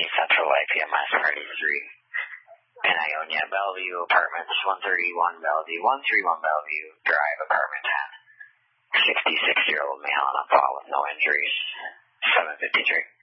Central IPMS Party 3. In Ionia, Bellevue Apartments, 131 Bellevue, 131 Bellevue Drive, Apartment 10. 66-year-old male on a fall with no injuries. 7:53.